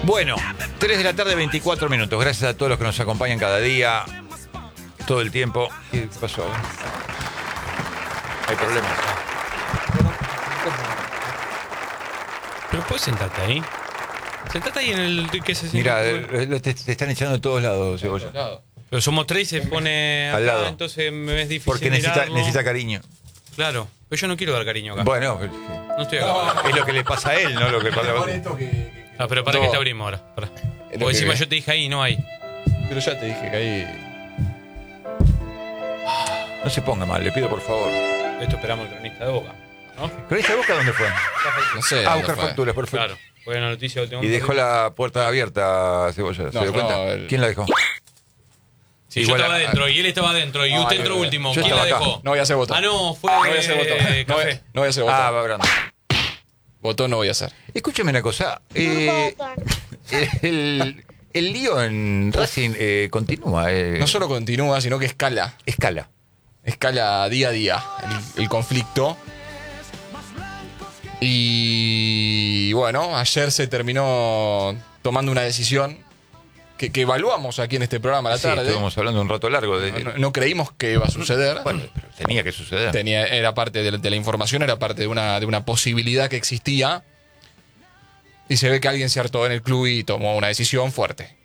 Bueno, 3 de la tarde, 24 minutos. Gracias a todos los que nos acompañan cada día, todo el tiempo. ¿Qué pasó? Hay problemas. Pero puedes sentarte ahí. Sentate ahí en el... ¿qué se Mira, te están echando de todos lados, Cebolla. Pero somos tres y se pone acá, al lado. entonces me es difícil. Porque necesita cariño. Claro, pero yo no quiero dar cariño acá. Bueno, No estoy acá. es lo que le pasa a él, ¿no? Lo que pasa a vos. Ah, pero para que te abrimos ahora. Para. Porque encima yo te dije ahí, no hay. Pero ya te dije que ahí... No se ponga mal, le pido por favor. Esto esperamos el cronista de Boca, ¿no? ¿Cronista de Boca dónde fue? No sé. A buscar facturas, perfecto. Claro, fue la noticia última. Y dejó la puerta abierta, Cebolla. ¿Se dio cuenta? ¿Quién la dejó? Sí, Igual yo estaba adentro y él estaba adentro y usted entró último. yo ¿Quién la estaba acá. dejó? No voy a hacer voto. Ah, no, fue No voy a hacer voto. café. No voy a hacer voto. Ah, va hablando. Voto no voy a hacer. Escúchame una cosa. El lío en Racing continúa. No solo continúa, sino que escala. Escala día a día el conflicto. Y bueno, ayer se terminó tomando una decisión que evaluamos aquí en este programa a la tarde. Estuvimos hablando un rato largo de... No creímos que iba a suceder. Bueno, pero tenía que suceder. Era parte de la información, era parte de una posibilidad que existía. Y se ve que alguien se hartó en el club y tomó una decisión fuerte.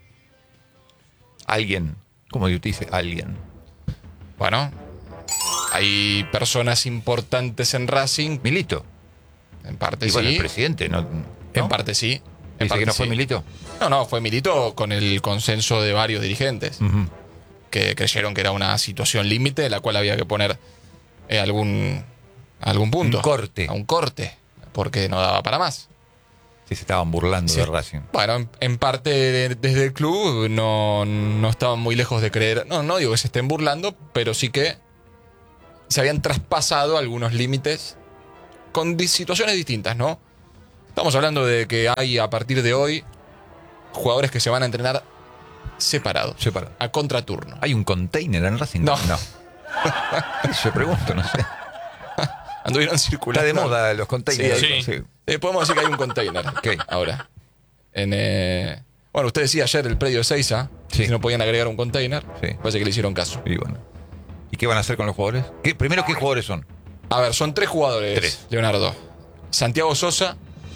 Alguien. ¿Cómo usted dice? Alguien. Bueno, hay personas importantes en Racing. Milito. En parte Y bueno, sí. el presidente, ¿no? En parte sí. En ¿Dice parte que no sí. fue Milito? No, fue Milito con el consenso de varios dirigentes. Uh-huh. Que creyeron que era una situación límite de la cual había que poner algún punto. Un corte. A un corte. Porque no daba para más. Sí, se estaban burlando de Racing. Bueno, en parte desde el club no estaban muy lejos de creer. No digo que se estén burlando, pero sí que se habían traspasado algunos límites con situaciones distintas, ¿no? Estamos hablando de que hay a partir de hoy jugadores que se van a entrenar separados. A contraturno. ¿Hay un container en Racing? No. Yo pregunto, no sé. Anduvieron circulando. Está de moda los containers. Sí. Podemos decir que hay un container. Okay. Ahora. Bueno, usted decía ayer el predio de Seiza. Sí. Si no podían agregar un container. Sí. Parece que le hicieron caso. Y bueno. ¿Y qué van a hacer con los jugadores? Primero, ¿qué jugadores son? A ver, son 3 jugadores, 3. Leonardo. Santiago Sosa.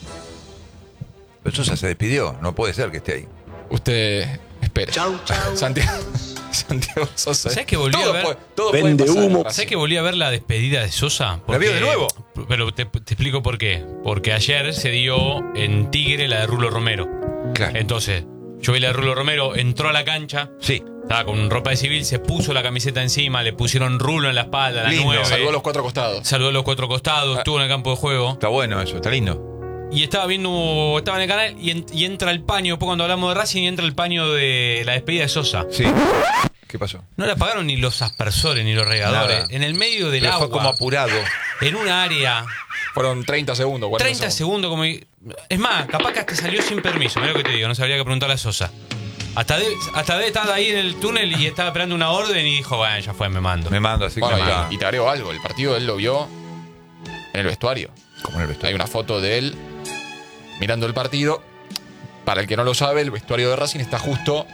Pero Sosa se despidió. No puede ser que esté ahí. Usted espere. Chau. Santiago Sosa. ¿Sabes que volví a ver? Todo Vende puede pasar, humo. Racing. ¿Sabes que volví a ver la despedida de Sosa? ¿La vio de nuevo? Pero te explico por qué. Porque ayer se dio en Tigre la de Rulo Romero. Claro. Entonces, yo vi la de Rulo Romero, entró a la cancha. Sí. Estaba con ropa de civil, se puso la camiseta encima, le pusieron rulo en la espalda, la Lindo. 9. Salvó a los 4 costados. Saludó a los 4 costados, estuvo en el campo de juego. Está bueno eso, está lindo. Y estaba en el canal y entra el paño, después cuando hablamos de Racing, entra el paño de la despedida de Sosa. Sí. ¿Qué pasó? No le apagaron ni los aspersores ni los regadores. Nada. En el medio del Pero agua. fue como apurado. En un área. Fueron 30 segundos. 40 30 segundos como... Es más, capaz que hasta salió sin permiso. Mira lo que te digo, no sabría que preguntarle a Sosa. Hasta debe estar ahí en el túnel y estaba esperando una orden y dijo, bueno, ya fue, me mando. Me mando así Bueno, que acá. y te agrego algo. El partido él lo vio en el vestuario. Como en el vestuario. Hay una foto de él mirando el partido. Para el que no lo sabe, el vestuario de Racing está justo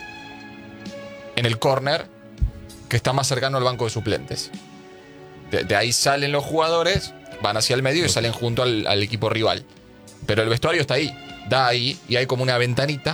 en el córner que está más cercano al banco de suplentes. De ahí salen los jugadores, van hacia el medio y salen junto al equipo rival. Pero el vestuario está ahí, da ahí, y hay como una ventanita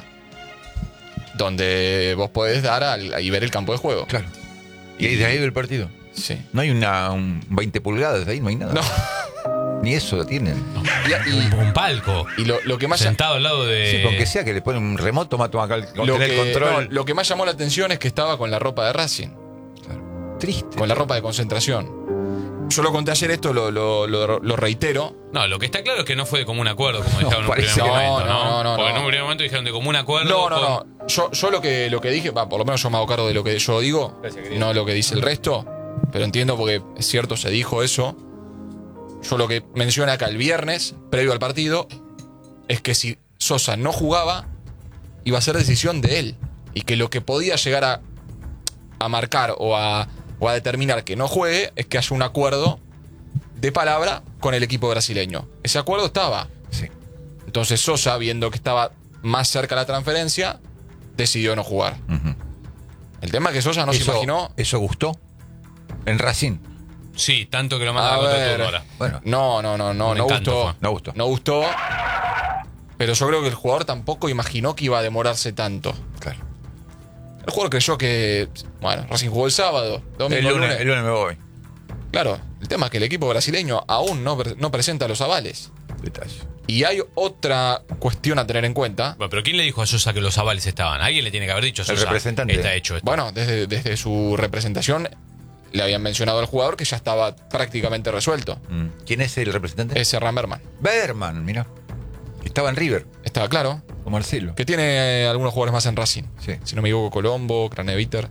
donde vos podés dar y ver el campo de juego. Claro. ¿Y de ahí ve el partido? Sí. No hay un 20 pulgadas ahí, no hay nada. No. Ni eso tienen. Un palco. Y lo que más Sentado al lado de... Sí, con que sea que le ponen un remoto, toma acá el control. lo que más llamó la atención es que estaba con la ropa de Racing. Triste. Con la ropa de concentración. Yo lo conté ayer, esto lo reitero. No, lo que está claro es que no fue de común acuerdo, como dijeron en un parece primer que momento, no. ¿no? Porque en un primer momento dijeron de común acuerdo. No. Yo lo que dije, por lo menos yo me hago cargo de lo que yo digo, no lo que dice el resto, pero entiendo porque es cierto, se dijo eso. Yo lo que menciona acá el viernes, previo al partido, es que si Sosa no jugaba, iba a ser decisión de él. Y que lo que podía llegar a marcar o a determinar que no juegue es que haya un acuerdo de palabra con el equipo brasileño. Ese acuerdo estaba. Sí. Entonces Sosa, viendo que estaba más cerca a la transferencia, decidió no jugar. Ujú. El tema es que Sosa no se imaginó. ¿Eso gustó? En Racing. Sí, tanto que lo manda a A contra ver. turno ahora. Bueno, No Un encanto gustó. fue. no gustó. No gustó. Pero yo creo que el jugador tampoco imaginó que iba a demorarse tanto. Claro. El jugador creyó que. Bueno, Racing jugó el sábado, domingo, El lunes me voy. Claro, el tema es que el equipo brasileño aún no presenta los avales. Detalle. Y hay otra cuestión a tener en cuenta. Bueno, pero ¿quién le dijo a Sosa que los avales estaban? Alguien le tiene que haber dicho a El Sosa. representante. Está hecho esto. Bueno, desde su representación le habían mencionado al jugador que ya estaba prácticamente resuelto. ¿Quién es el representante? Ese Ramberman. Berman, mira. Estaba en River, Estaba claro. con Marcelo. Que tiene algunos jugadores más en Racing. Sí. Si no me equivoco, Colombo, Craneviter.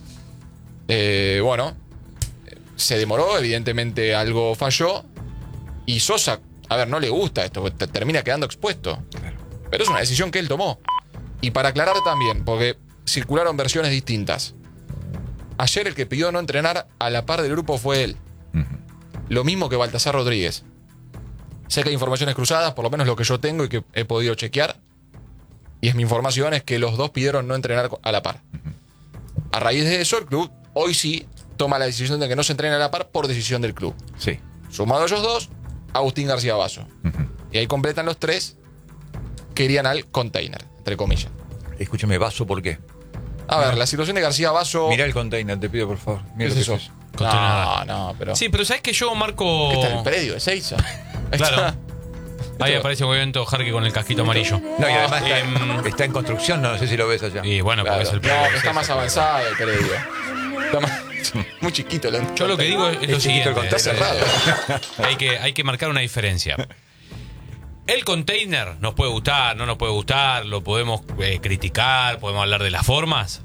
Bueno, se demoró, evidentemente algo falló. Y Sosa, a ver, no le gusta esto, termina quedando expuesto. Claro. Pero es una decisión que él tomó. Y para aclarar también, porque circularon versiones distintas. Ayer el que pidió no entrenar a la par del grupo fue él. Ujú. Lo mismo que Baltasar Rodríguez. Sé que hay informaciones cruzadas, por lo menos lo que yo tengo y que he podido chequear. Y es mi información, es que los dos pidieron no entrenar a la par. A raíz de eso, el club hoy sí toma la decisión de que no se entrene a la par por decisión del club. Sí. Sumado a ellos dos, Agustín García Basso. Ujú. Y ahí completan los tres que irían al container, entre comillas. Escúchame, Vaso, ¿por qué? A ver, la situación de García Basso. Mirá el container, te pido, por favor. ¿Qué Mira es lo que eso? es eso. No, pero. Sí, pero ¿sabes que yo marco. ¿Qué está en el predio de Seiza? Claro. Ahí aparece un movimiento Jarque con el casquito amarillo. No, y además Em, está en construcción, no sé si lo ves allá. Y bueno, Claro. porque es el No, predio. que está más avanzado el predio. Está más- muy chiquito el Yo lo que digo es lo chiquito el siguiente. Está cerrado. Hay que marcar una diferencia. El container nos puede gustar, no nos puede gustar, lo podemos criticar, podemos hablar de las formas.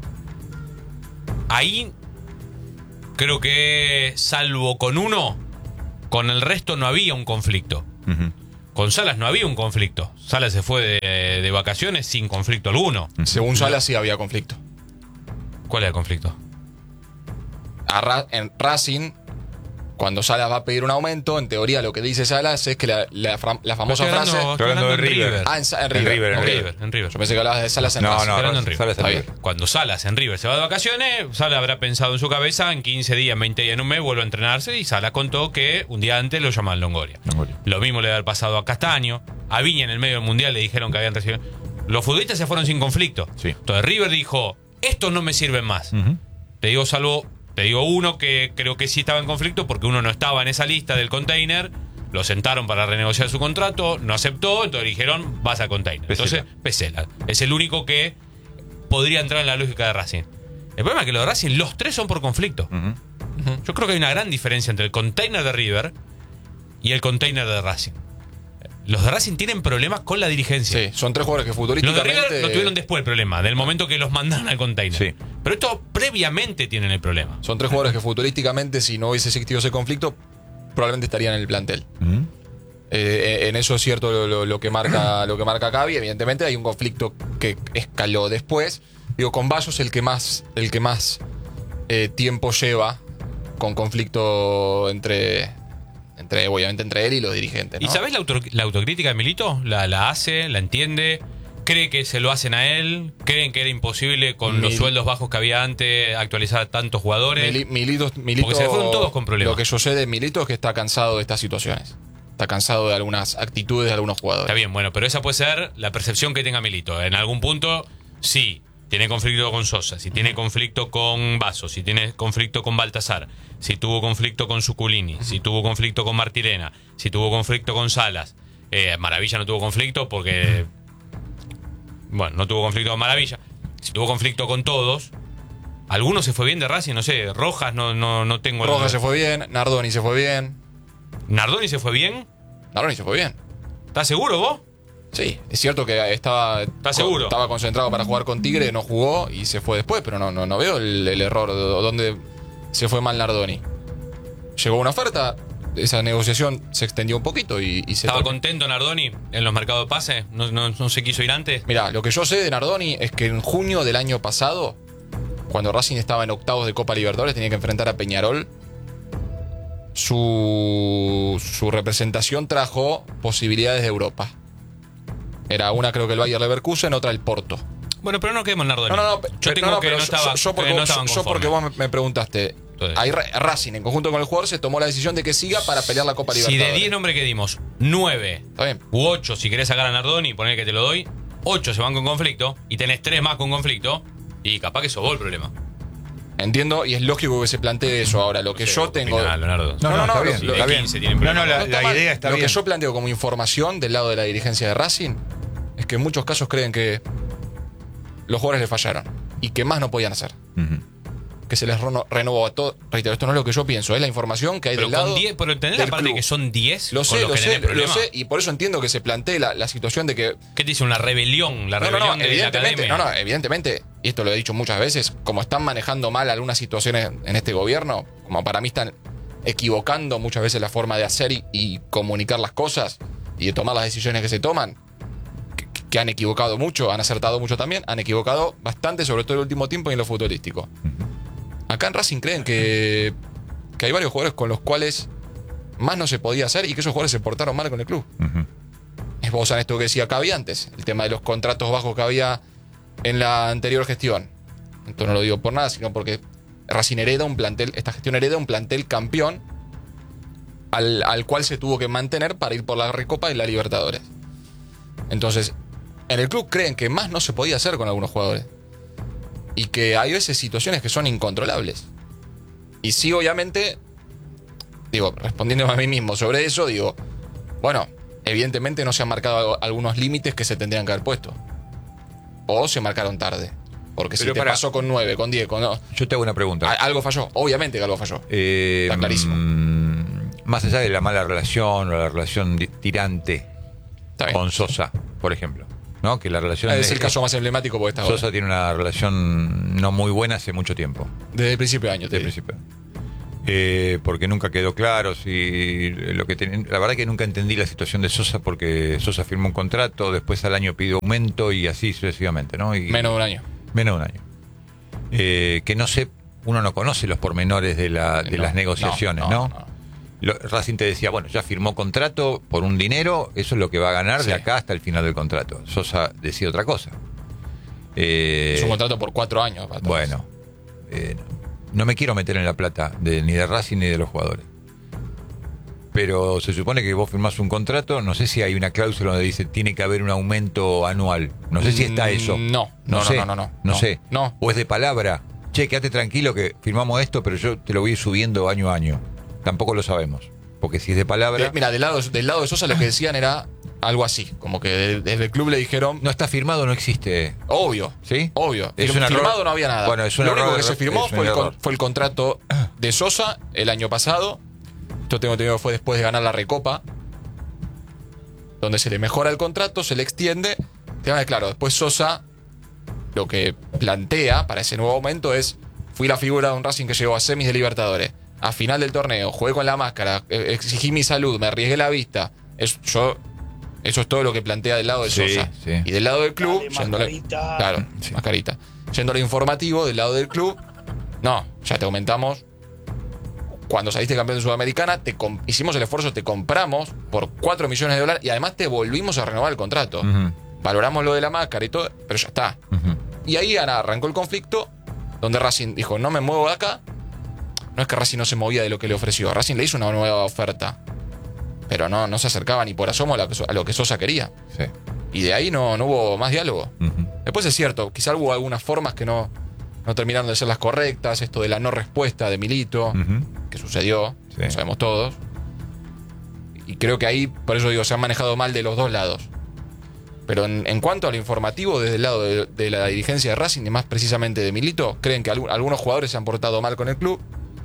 Ahí creo que salvo con uno, con el resto no había un conflicto. Ujú. Con Salas no había un conflicto. Salas se fue de vacaciones sin conflicto alguno. Según Salas sí había conflicto. ¿Cuál era el conflicto? En Racing, cuando Salas va a pedir un aumento, en teoría lo que dice Salas es que la famosa Estoy frase. hablando hablando de en River. Ah, en En River. River, en Ok. River. En River. Yo pensé que hablabas de Salas en No, Racing. no, Hablando en River. Salas en Está River. bien. Cuando Salas en River se va de vacaciones, Salas habrá pensado en su cabeza, en 15 días, 20 días, en un mes, vuelve a entrenarse y Salas contó que un día antes lo llamaban Longoria. Longoria. Lo mismo le había pasado a Castaño, a Viña en el medio del Mundial le dijeron que habían recibido... Los futbolistas se fueron sin conflicto. Sí. Entonces River dijo, estos no me sirven más. Ujú. Te digo uno que creo que sí estaba en conflicto porque uno no estaba en esa lista del container. Lo sentaron para renegociar su contrato, no aceptó, entonces dijeron, vas al container. Pesela. Entonces, Pesela. Es el único que podría entrar en la lógica de Racing. El problema es que los de Racing, los tres son por conflicto. Ujú. Yo creo que hay una gran diferencia entre el container de River y el container de Racing. Los de Racing tienen problemas con la dirigencia. Sí, son tres jugadores que Los de futbolísticamente. River lo tuvieron después el problema, del momento que los mandaron al container. Sí. Pero estos previamente tienen el problema. Son tres jugadores que futbolísticamente, si no hubiese existido ese conflicto, probablemente estarían en el plantel. Ujú. En eso es cierto lo que marca Cavi. Evidentemente hay un conflicto que escaló después. Digo, con Basso es el que más tiempo lleva con conflicto obviamente entre él y los dirigentes, ¿no? ¿Y sabés la autocrítica de Milito? La hace, la entiende, cree que se lo hacen a él, creen que era imposible con los sueldos bajos que había antes actualizar a tantos jugadores. Milito, Porque se fueron todos con problemas. Lo que yo sé de Milito es que está cansado de estas situaciones. Está cansado de algunas actitudes de algunos jugadores. Está bien, bueno, pero esa puede ser la percepción que tenga Milito. En algún punto, sí, tiene conflicto con Sosa, si tiene conflicto con Basso, si tiene conflicto con Baltasar, si tuvo conflicto con Suculini, si tuvo conflicto con Martirena, si tuvo conflicto con Salas. Maravilla no tuvo conflicto porque... Bueno, no tuvo conflicto con Maravilla. Si tuvo conflicto con todos, algunos se fue bien de Racing, no sé, Rojas no tengo... Rojas se fue bien, Nardoni se fue bien. ¿Nardoni se fue bien? Nardoni se fue bien. ¿Estás seguro vos? Sí, es cierto que estaba seguro? Estaba concentrado para jugar con Tigre, no jugó y se fue después, pero no veo el error donde se fue mal Nardoni. Llegó una oferta, esa negociación se extendió un poquito y se ¿Estaba contento Nardoni en los mercados de pases? ¿No se quiso ir antes? Mirá, lo que yo sé de Nardoni es que en junio del año pasado, cuando Racing estaba en octavos de Copa Libertadores, tenía que enfrentar a Peñarol. Su representación trajo posibilidades de Europa. Era una creo que el Bayer Leverkusen, otra el Porto. Bueno, pero no quedemos en Nardoni. No, Yo tengo que pero no estaba, yo porque, no vos, estaban yo porque conformes. vos me preguntaste. Entonces, Ahí Racing, en conjunto con el jugador, se tomó la decisión de que siga para pelear la Copa si Libertadores. de 10 nombres que dimos, 9 Está bien. u 8, si querés sacar a Nardoni, poner que te lo doy, 8 se van con conflicto y tenés 3 más con conflicto, y capaz que sos vos el problema. Entiendo, y es lógico que se plantee eso. Ahora, lo que yo tengo. Opiná, Leonardo. No, está no, bien. lo- Está de bien. 15 tienen No, problemas. la No está mal. idea está Lo bien. que yo planteo como información del lado de la dirigencia de Racing es que en muchos casos creen que los jugadores le fallaron y que más no podían hacer. Ujú. Que se les renovó a todo. Reitero, esto no es lo que yo pienso, es la información que hay Pero del lado. con 10, pero entendés del la parte club. que son 10 Lo con sé, los lo que sé, tenés lo problemas. sé, y por eso entiendo que se plantee la situación de que. ¿Qué te dice una rebelión? La rebelión de la academia. Evidentemente, y esto lo he dicho muchas veces, como están manejando mal algunas situaciones en este gobierno, como para mí están equivocando muchas veces la forma de hacer y comunicar las cosas y de tomar las decisiones que se toman, que han equivocado mucho, han acertado mucho también, han equivocado bastante, sobre todo en el último tiempo y en lo futbolístico. Acá en Racing creen que hay varios jugadores con los cuales más no se podía hacer y que esos jugadores se portaron mal con el club. Ujú. Es vos en esto que decía Cavi antes, el tema de los contratos bajos que había en la anterior gestión. Esto no lo digo por nada, sino porque Racing hereda un plantel, esta gestión hereda un plantel campeón al cual se tuvo que mantener para ir por la Recopa y la Libertadores. Entonces, en el club creen que más no se podía hacer con algunos jugadores. Y que hay veces situaciones que son incontrolables. Y sí, obviamente, digo, respondiéndome a mí mismo sobre eso, digo, bueno, evidentemente no se han marcado algunos límites que se tendrían que haber puesto. O se marcaron tarde. Porque si Pero te pasó con 9, con 10, con... No, Yo te hago una pregunta. algo falló. Obviamente que algo falló. Está clarísimo. Más allá de la mala relación o la relación tirante Está bien. con Sosa, por ejemplo, ¿no? Que la relación Es el caso más emblemático porque está ahora. Sosa tiene una relación no muy buena hace mucho tiempo, Desde el principio de año, te de digo. principio. Porque nunca quedó claro si lo que la verdad que nunca entendí la situación de Sosa, porque Sosa firmó un contrato, después al año pidió aumento y así sucesivamente, ¿no? Y Menos de un año. menos de un año. Que no sé, uno no conoce los pormenores de las negociaciones, ¿no? Racing te decía, bueno, ya firmó contrato por un dinero, eso es lo que va a ganar Sí. de acá hasta el final del contrato. Sosa decía otra cosa. Es un contrato por 4 años. para todos. Bueno, no me quiero meter en la plata ni de Racing ni de los jugadores. Pero se supone que vos firmás un contrato, no sé si hay una cláusula donde dice tiene que haber un aumento anual. No sé si está eso. No sé. No sé. No. O es de palabra. Che, quédate tranquilo que firmamos esto, pero yo te lo voy a ir subiendo año a año. Tampoco lo sabemos. Porque si es de palabra. Mira, del lado de Sosa lo que decían era algo así. Como que desde el club le dijeron, No está firmado, no existe. obvio. ¿Sí? Obvio. Es un Firmado error. no había nada. Bueno, es un Lo único error, que se firmó es un fue error. fue el contrato de Sosa el año pasado. Esto tengo entendido que fue después de ganar la Recopa. Donde se le mejora el contrato, se le extiende. Claro, después Sosa lo que plantea para ese nuevo aumento es: fui la figura de un Racing que llegó a semis de Libertadores. A final del torneo, jugué con la máscara, exigí mi salud, me arriesgué la vista. Eso es todo lo que plantea del lado de Sí, Sosa. sí. Y del lado del club, Mascarita. claro, Sí. mascarita. Yéndole informativo del lado del club, no, ya te aumentamos. Cuando saliste campeón de Sudamericana, hicimos el esfuerzo, te compramos por 4 millones de dólares y además te volvimos a renovar el contrato. Ujú, Valoramos lo de la máscara y todo, pero ya está. ujú. Y ahí arrancó el conflicto, donde Racing dijo, no me muevo de acá. No es que Racing no se movía de lo que le ofreció. Racing le hizo una nueva oferta. Pero no se acercaba ni por asomo a lo que Sosa quería. Sí. Y de ahí no hubo más diálogo. Ujú. Después es cierto, quizá hubo algunas formas que no terminaron de ser las correctas. Esto de la no respuesta de Milito, Ujú. que sucedió, Sí. lo sabemos todos. Y creo que ahí, por eso digo, se han manejado mal de los dos lados. Pero en cuanto a lo informativo, desde el lado de la dirigencia de Racing, y más precisamente de Milito, creen que algunos jugadores se han portado mal con el club,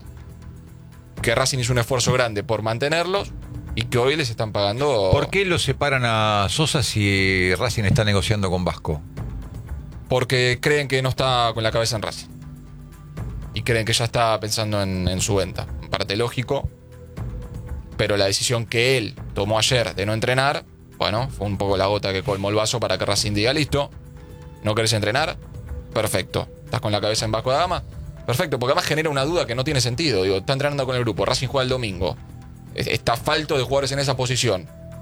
que Racing hizo un esfuerzo grande por mantenerlos y que hoy les están pagando. ¿Por qué lo separan a Sosa si Racing está negociando con Vasco? Porque creen que no está con la cabeza en Racing. Y creen que ya está pensando en su venta. En parte lógico. Pero la decisión que él tomó ayer de no entrenar, bueno, fue un poco la gota que colmó el vaso para que Racing diga, listo, ¿no querés entrenar? Perfecto. ¿Estás con la cabeza en Vasco da Gama? Perfecto, porque además genera una duda que no tiene sentido. Digo, está entrenando con el grupo, Racing juega el domingo. Está falto de jugadores en esa posición.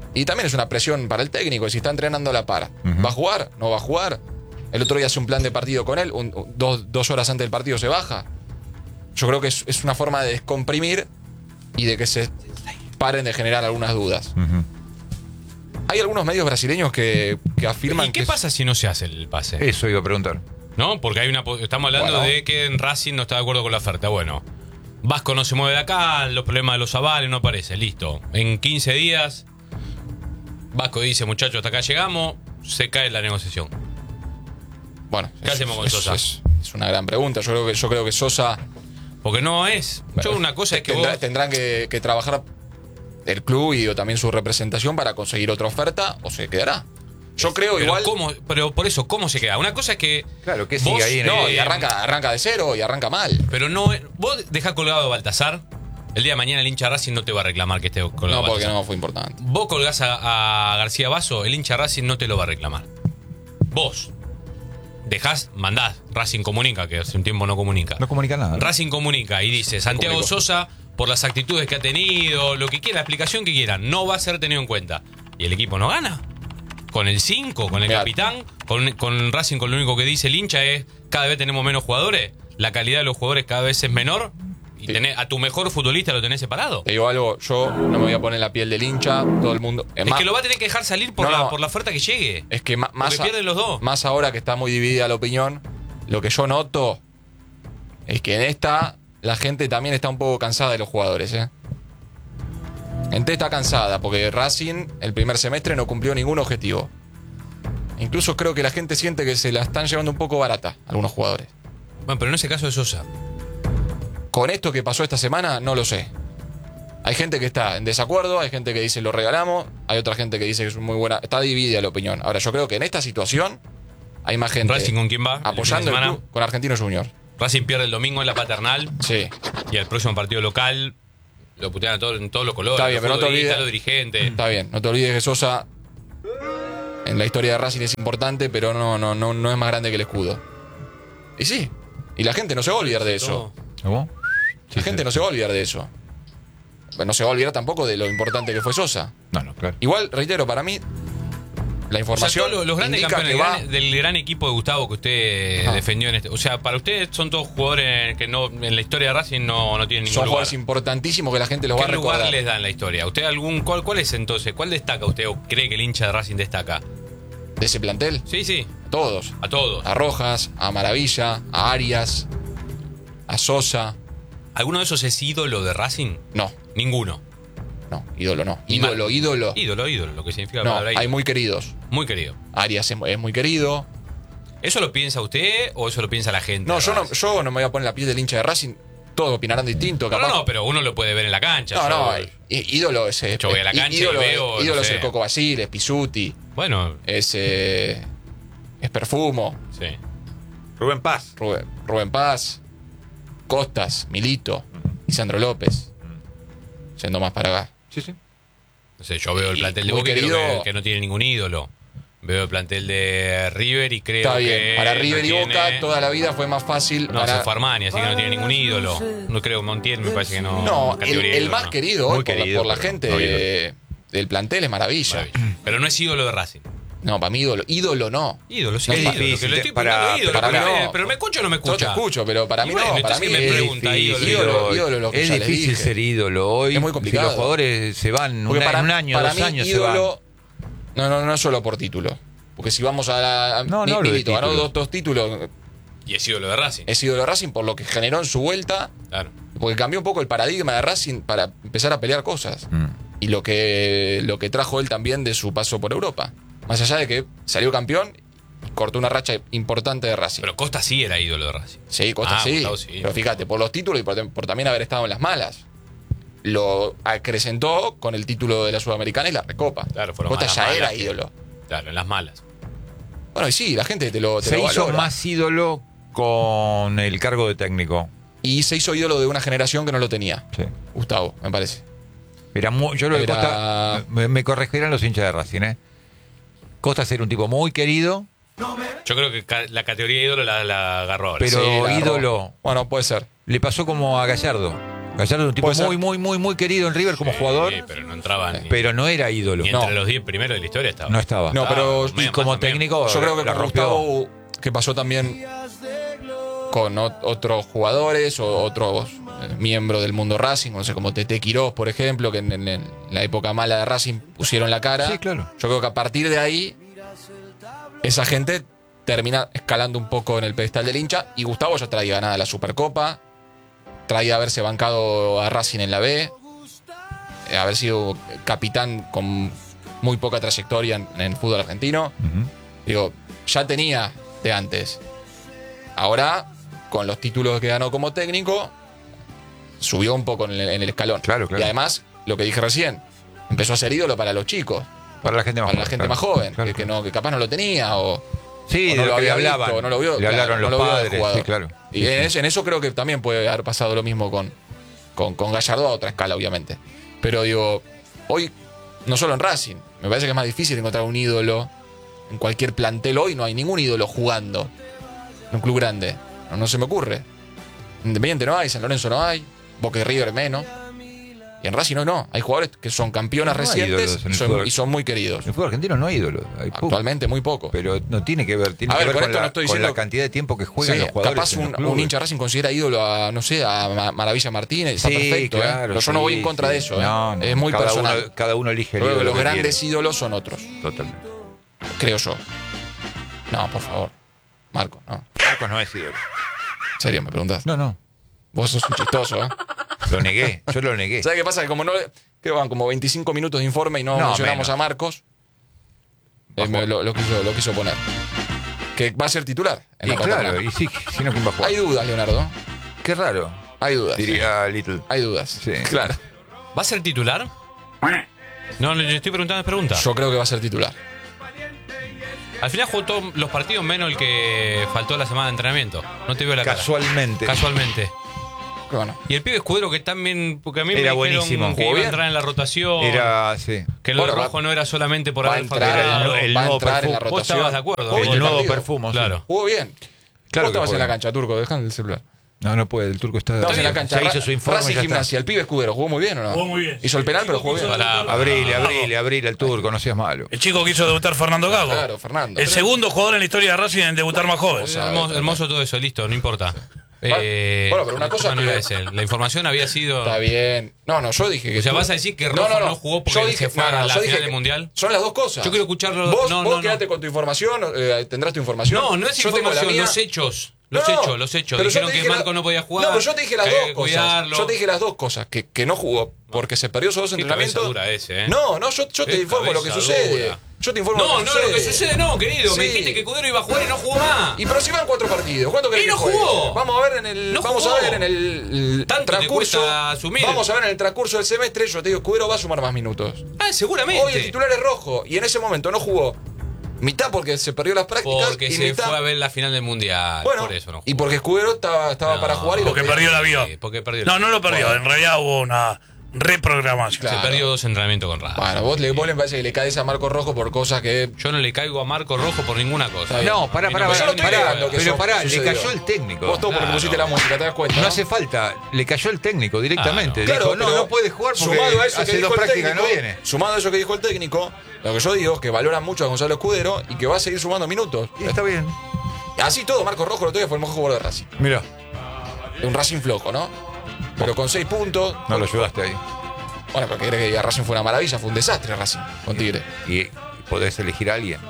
Y también es una presión para el técnico, si está entrenando a la par. Ujú. ¿Va a jugar? ¿No va a jugar? El otro día hace un plan de partido con él, dos horas antes del partido se baja. Yo creo que es una forma de descomprimir y de que se paren de generar algunas dudas. Ujú. Hay algunos medios brasileños que afirman ¿Y qué que pasa si no se hace el pase? Eso iba a preguntar. ¿No? Porque estamos hablando Bueno. de que en Racing no está de acuerdo con la oferta. Bueno, Vasco no se mueve de acá, los problemas de los avales no aparece. Listo. En 15 días, Vasco dice, muchachos, hasta acá llegamos, se cae la negociación. Bueno, ¿Qué hacemos con Sosa? Es una gran pregunta. Yo creo que Sosa Porque no es. Yo una cosa es que tendrán que trabajar el club y también su representación para conseguir otra oferta o se quedará. Yo creo pero igual. pero por eso, ¿cómo se queda? Una cosa es que. Claro, que vos- sigue ahí en No, el... y arranca de cero y arranca mal. Pero no. Vos dejás colgado a Baltasar. El día de mañana el hincha Racing no te va a reclamar que esté colgado No, a porque Baltasar. no fue importante. Vos colgás a García Basso, el hincha Racing no te lo va a reclamar. Vos dejás, mandás, Racing comunica, que hace un tiempo no comunica. No comunica nada. Racing comunica y dice, Santiago comunicó. Sosa, por las actitudes que ha tenido, lo que quiera, la explicación que quieran, no va a ser tenido en cuenta. Y el equipo no gana. Con el 5, con el Mirá. capitán, con Racing, con lo único que dice el hincha es, cada vez tenemos menos jugadores, la calidad de los jugadores cada vez es menor, y Sí. a tu mejor futbolista lo tenés separado. Te digo algo, yo no me voy a poner en la piel del hincha, todo el mundo. Es que lo va a tener que dejar salir por, No. por la oferta que llegue. Es que Porque pierden los dos. más ahora que está muy dividida la opinión, lo que yo noto es que en esta la gente también está un poco cansada de los jugadores. La gente está cansada porque Racing el primer semestre no cumplió ningún objetivo. Incluso creo que la gente siente que se la están llevando un poco barata algunos jugadores. Bueno, pero en ese caso de Sosa. Con esto que pasó esta semana, no lo sé. Hay gente que está en desacuerdo, hay gente que dice lo regalamos, hay otra gente que dice que es muy buena. Está dividida la opinión. Ahora, yo creo que en esta situación hay más gente ¿Racing con quién va? ¿El fin apoyando de el semana? club con Argentino Junior. Racing pierde el domingo en la Paternal Sí. y el próximo partido local lo putean en todos los colores. Está bien, los pero no te futbolistas, olvides- los dirigentes. Está bien, no te olvides que Sosa en la historia de Racing es importante, pero no es más grande que el escudo. Y sí, y la gente no se va a olvidar de eso. ¿Cómo? La gente no se va a olvidar de eso. No se va a olvidar tampoco de lo importante que fue Sosa. No, claro. Igual, reitero, para mí, la O sea, información todos los grandes indica campeones que va... del gran equipo de Gustavo que usted Ajá. defendió en este. O sea, para usted son todos jugadores que no en la historia de Racing no tienen ningún Son lugar. jugadores importantísimos que la gente los va a ¿Qué lugar recordar. les da en la historia? ¿Usted cuál es entonces? ¿Cuál destaca usted o cree que el hincha de Racing destaca? De ese plantel, Sí, sí, todos. a todos. A Rojas, a Maravilla, a Arias, a Sosa. ¿Alguno de esos es ídolo de Racing? No, Ninguno. no, ídolo no. Y Ídolo, mal- ídolo. Ídolo, lo que significa la No, palabra ídolo. hay muy queridos. Muy querido. Arias es muy querido. ¿Eso lo piensa usted o eso lo piensa la gente? No, de yo no, Racing? yo no me voy a poner la piel del hincha de Racing. Todos opinarán distinto, No, capaz. no, pero uno lo puede ver en la cancha. No, yo- ídolo es. Yo voy a la cancha y ídolo, veo, ídolo no es sé. el Coco Basile, es Pisuti, Bueno, es Perfumo, sí. Rubén Paz. Rubén Paz, Costas, Milito, Lisandro López. Yendo más para acá. Sí, sí. No sé, yo veo el Y plantel de muy Boca y creo querido- que no tiene ningún ídolo. Veo el plantel de River y creo Está que. bien. Para River y no Boca tiene- toda la vida fue más fácil. No, para... se fue Armani, así que no tiene ningún ídolo. No creo que Montiel, me parece que no. No, categoría el ídolo, más no. querido Muy hoy querido, por la pero gente no ídolo. del plantel es Maravilla. Maravilla. Pero no es ídolo de Racing. No, para mí ídolo. Ídolo no. Ídolo, sí, No, es es ídolo. difícil, Que le estoy para- poniendo ídolo, para pero, mí no. pero ¿me escucha o no me Yo te escucha? escucho, pero para mí Y bueno, no. Para mí entonces me es pregunta, ídolo lo que es ya le difícil dije. ser ídolo hoy. Es muy complicado. Si los jugadores se van Porque en un año, para 2 mí años ídolo no es solo por título. Porque si vamos a No, no hablo de Milito ganó título. dos títulos, Y es ídolo de Racing. es ídolo de Racing por lo que generó en su vuelta, Claro. porque cambió un poco el paradigma de Racing para empezar a pelear cosas. se va. Y lo que trajo él también de su paso por Europa. Más allá de que salió campeón, cortó una racha importante de Racing. Pero Costa sí era ídolo de Racing. Sí, Costa Ah, sí. Gustavo sí. Pero fíjate, por los títulos y por también haber estado en las malas. Lo acrecentó con el título de la Sudamericana y la Recopa. Claro, fueron Costa más ya las era malas que- ídolo. Claro, en las malas. Bueno, y sí, la gente te lo Se hizo valora. más ídolo con el cargo de técnico. Y se hizo ídolo de una generación que no lo tenía. Sí. Gustavo, me parece. Yo lo de Era- Costa, me corregirán los hinchas de Racing, ¿eh? Costa ser un tipo muy querido, Yo creo que la categoría ídolo la agarró ahora. Pero Sí, la ídolo. agarró. Bueno, puede ser. le pasó como a Gallardo. Gallardo es un tipo Puede ser. muy querido en River como jugador, Sí, pero no entraba ni, pero no era ídolo. ni entre No. los 10 primeros de la historia estaba. No estaba. No, pero medio Y más como también. técnico yo creo que la con rompió. Gustavo, que pasó también con otros jugadores o otros miembros del mundo Racing, no sé, como Tete Quirós, por ejemplo, que en la época mala de Racing pusieron la cara. Sí, claro. Yo creo que a partir de ahí, esa gente termina escalando un poco en el pedestal del hincha. Y Gustavo ya traía ganada la Supercopa, traía haberse bancado a Racing en la B, haber sido capitán con muy poca trayectoria en el fútbol argentino. Ujú. Digo, ya tenía de antes. Ahora, con los títulos que ganó como técnico, subió un poco en el escalón. Claro, claro. Y además, lo que dije recién, empezó a ser ídolo para los chicos, Para la gente más para la joven. gente claro. más joven, Claro, que claro. capaz no lo tenía o, Sí, o de no lo lo que le había hablaban. visto, o no lo vio. Le hablaron claro, no los lo vio del padres. jugador. Sí, claro. Y en eso creo que también puede haber pasado lo mismo con Gallardo a otra escala, obviamente. Pero digo, hoy, no solo en Racing, me parece que es más difícil encontrar un ídolo. En cualquier plantel hoy no hay ningún ídolo jugando en un club grande. No se me ocurre. Independiente no hay, San Lorenzo no hay, Boca y River menos. Y en Racing no. Hay jugadores que son campeonas No hay recientes ídolos en el y fútbol. son muy queridos. En el fútbol argentino no hay ídolos. Hay poco. Actualmente muy poco. Pero no tiene que ver. Tiene A que ver, ver con con esto no la, estoy con la diciendo- cantidad de tiempo que juegan Sí, los jugadores. capaz en los un clubes. hincha Racing considera ídolo a, no sé, a Maravilla Martínez. Está Sí, perfecto, claro, Pero yo no voy sí, en contra sí. de eso. No, no. Es muy cada personal. Cada uno elige el Creo que ídolo los que grandes quiere. ídolos son otros, Totalmente. creo yo. No, por favor. Marco, no. Marcos no es ídolo. En serio, me preguntás. No. Vos sos un chistoso, ¿eh? Lo negué. Yo lo negué. ¿Sabes qué pasa? Que como no. Creo que van como 25 minutos de informe y no, No, mencionamos menos. a Marcos. Lo quiso poner. Que va a ser titular en Y la paternal. claro, y sí, si no, ¿quién va a jugar? Hay dudas, Leonardo. Qué raro. Hay dudas. Diría Little. Hay dudas. Sí. Claro. ¿Va a ser titular? No, le estoy preguntando pregunta. Yo creo que va a ser titular. Al final jugó todos los partidos menos el que faltó la semana de entrenamiento. No te veo la cara. Casualmente. Casualmente. Pero bueno. Y el pibe Escudero que también, porque a mí Era me dijeron buenísimo. que Jugó iba a bien. entrar en la rotación, Era, sí. que lo de Bueno, rojo no era solamente por va a haber entrar, faltado. el va a nuevo entrar en la perfume. Vos rotación. estabas de acuerdo. Jugó El bien nuevo partido. perfumo. sí. Claro. Jugó bien. Claro Vos que estabas jugó en la bien. cancha, Turco, dejando el celular. No puede. El turco está. Estabas en la cancha. Ya hizo su informe. Racing ya está. Gimnasia, el pibe Escudero, ¿jugó muy bien o no? Jugó muy bien. Hizo el penal, pero jugó bien. Pará, Abrile el turco, no seas malo. El chico quiso debutar Fernando Gago. Claro, Fernando. El segundo jugador en la historia de Racing en debutar más joven. Hermoso todo eso, listo, no importa. Bueno, pero una cosa no que- era ese. La información había sido. Está bien. No, yo dije que. O sea, estuvo- vas a decir que Rojo no jugó porque Yo se fue a la yo final dije del que Mundial. Son las dos cosas. Yo quiero escucharlo. Vos, no, vos no, quedate no. con tu información, tendrás tu información. No, no es Yo tengo la información, mía. los hechos. No, Los hechos. pero yo Dijeron te que dije Marco no podía jugar. No, pero yo te dije las que dos había que cosas. cuidarlo. Yo te dije las dos cosas. Que no jugó porque se perdió esos dos Qué entrenamientos. cabeza dura ese, ¿eh? No, yo Qué te informo lo que cabeza sucede. dura. Yo te informo No, lo que no, lo que sucede no, querido. Me Sí. dijiste que Cudero iba a jugar y no jugó más. Y pero si van 4 partidos, ¿cuánto querés Y que no juegue? jugó. Vamos a ver en el No vamos jugó. a ver en el Tanto te transcurso. cuesta asumir. Vamos a ver en el transcurso del semestre, yo te digo, Escudero va a sumar más minutos. Ah, seguramente. Hoy el titular es Rojo y en ese momento no jugó. Mitad porque se perdió las prácticas Porque y se mitad fue a ver la final del Mundial. bueno, Por eso no jugó. y porque Escudero estaba No, para jugar y Porque lo perdió el pedía. avión. Sí, porque perdió el No, no lo perdió. Bueno. En realidad hubo una reprogramación. Claro. Se perdió 2 entrenamientos con Racing. Bueno, vos le parece que le caes a Marco Rojo por cosas que. Yo no le caigo a Marco Rojo por ninguna cosa. bien. No, pará, Y no me Yo no estoy negando que Pero eso pará, le sucedió. cayó el técnico. Vos todo porque Claro. pusiste la música, ¿te das cuenta? No hace falta, le cayó el técnico directamente. Claro, Dijo, no, pero no puede jugar porque sumado a eso que hace dijo dos el prácticas técnico, no viene. Sumado a eso que dijo el técnico, lo que yo digo es que valora mucho a Gonzalo Escudero y que va a seguir sumando minutos. Y está bien. Así todo, Marco Rojo lo todavía fue el mejor jugador de Racing. Mira, Un Racing flojo, ¿no? Pero con 6 puntos. no lo ayudaste ahí. Bueno, pero que crees que Racing fue una maravilla, fue un desastre Racing con Tigre. Y podés elegir a alguien.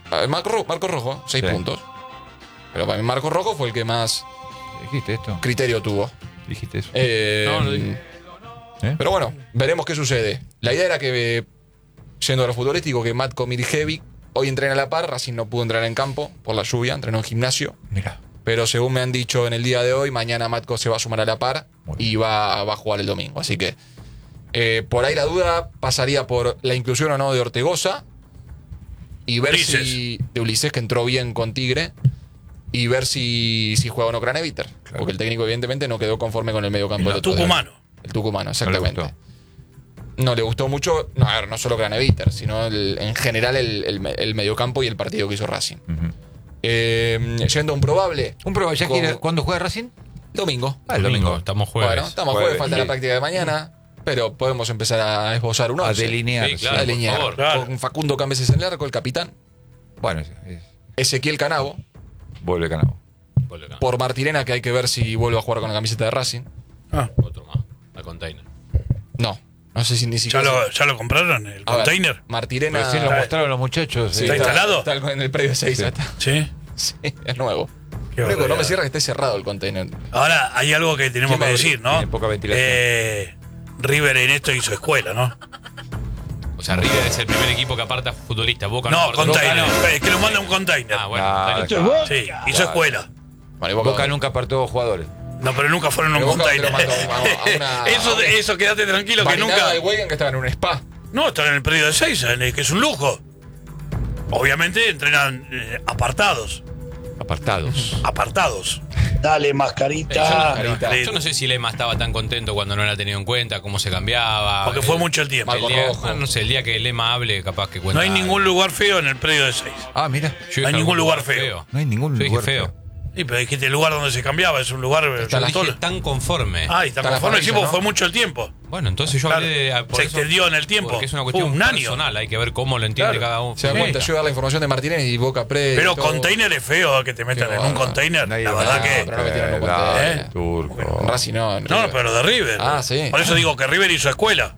Marco Rojo, 6 Sí. puntos. Pero para mí Marco Rojo fue el que más ¿Dijiste esto? criterio tuvo. ¿Dijiste eso? No, no dije. Pero bueno, veremos qué sucede. La idea era que, yendo a lo futbolístico, que Matko Mirjevic hoy entrena a la par. Racing no pudo entrenar en campo por la lluvia, entrenó en gimnasio. Mira. Pero según me han dicho en el día de hoy, mañana Matko se va a sumar a la par Muy bien. y va a jugar el domingo. Así que por ahí la duda pasaría por la inclusión o no de Ortegoza y ver Ulises. si. De Ulises, que entró bien con Tigre. Y ver si juega o no Craneviter. Claro. Porque el técnico, evidentemente, no quedó conforme con el mediocampo del El otro día. tucumano. El tucumano, No le exactamente. gustó. No le gustó mucho, no, a ver, no solo Craneviter, sino en general el mediocampo y el partido que hizo Racing. Ujú. Yendo a un probable. Un probable, ¿ya Con- quiere- ¿cuándo juega Racing? Domingo. El domingo. Estamos jueves. Bueno, estamos jueves, falta Sí. la práctica de mañana. Pero podemos empezar a esbozar un A once. delinear. Sí, claro. A delinear. por favor. Claro. Con Facundo Cambeses en el arco, el capitán. Bueno, Ezequiel Canavo. vuelve Canavo. Vuelve acá. Por Martirena, que hay que ver si vuelve a jugar con la camiseta de Racing. Ah, Otro más. La container. No sé si ni siquiera. ¿Ya lo compraron, el A ver, container? Martirena. Recién lo mostraron los muchachos. Sí, ¿Está instalado? Está en el predio 6. Sí. Sí. Sí, es nuevo. Qué Lo único que no barbaridad. me cierra es que esté cerrado el container. Ahora, hay algo que tenemos ¿Quién va que a abrir? decir, ¿no? Tiene poca ventilación. River en esto hizo escuela, ¿no? O sea, River es el primer equipo que aparta futbolistas. Boca No, aparta container. Boca Es que lo manda un container. Ah, bueno. Ah, container. Sí, hizo escuela. Bueno, y Boca nunca apartó jugadores. No, pero nunca fueron un Pero Boca container. te lo mandó a una- Eso, quédate tranquilo que Marinada nunca. de Weigand, que estaba en un spa. No, están en el predio de Seiza, que es un lujo. Obviamente entrenan apartados. Apartados. Dale, mascarita. Yo no sé si Lema estaba tan contento cuando no era tenido en cuenta, cómo se cambiaba. Porque fue mucho el tiempo. Marco El día, Rojo. bueno, no sé, el día que Lema hable, capaz que cuenta. No hay ningún lugar feo en el predio de Seiza. Ah, mira. Yo dije no hay ningún algún lugar feo. No hay ningún Yo dije lugar feo. Sí, pero dijiste el lugar donde se cambiaba, es un lugar. Está la Dije tan conforme. Ah, y está Está la conforme, parrilla, sí, porque ¿no? fue mucho el tiempo. Bueno, entonces yo Claro. hablé de. por Se eso- extendió en el tiempo. Porque es una cuestión Un año. personal, hay que ver cómo lo entiende Claro. cada uno. Se da Sí. cuenta, yo dar la información de Martínez y Boca Pre. Pero y todo. container es feo que te metan Qué en un bárbaro. container. Nadie La va verdad a- que. pero no metieron en un Dale, container. Turco. En Racing no. en No, River. pero de River. Ah, sí. Por eso digo que River hizo escuela.